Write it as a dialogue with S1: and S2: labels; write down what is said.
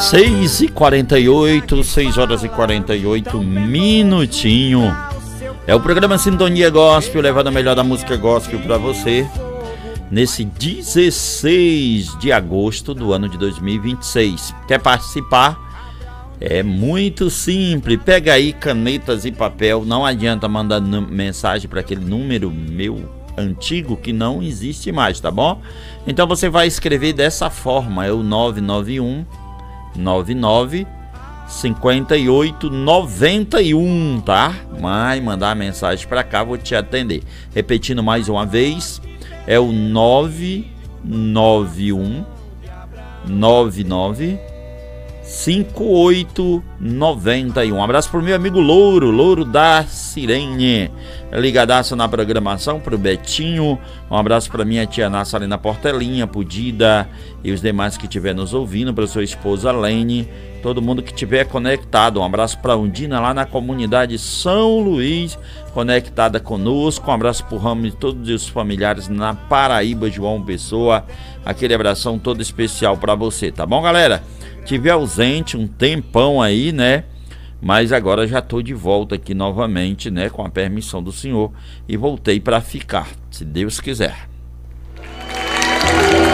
S1: 6h48, 6 horas e 48 minutinho. É o programa Sintonia Gospel, levando a melhor da música gospel para você nesse 16 de agosto do ano de 2026. Quer participar? É muito simples. Pega aí canetas e papel. Não adianta mandar mensagem para aquele número meu antigo que não existe mais, tá bom? Então você vai escrever dessa forma, é o 991 99 58 91, tá? Vai mandar mensagem para cá, vou te atender. Repetindo mais uma vez, é o 991 99 5891. Um abraço pro meu amigo Louro da Sirene, ligadaço na programação, pro Betinho. Um abraço pra minha tia Nassa ali na Portelinha, pro Dida e os demais que estiver nos ouvindo, pra sua esposa Lene, todo mundo que estiver conectado. Um abraço pra Undina lá na comunidade São Luís, conectada conosco. Um abraço pro Ramos e todos os familiares na Paraíba, João Pessoa. Aquele abração todo especial pra você, tá bom, galera? Tive ausente um tempão aí, né? Mas agora já tô de volta aqui novamente, né? Com a permissão do Senhor. E voltei para ficar, se Deus quiser.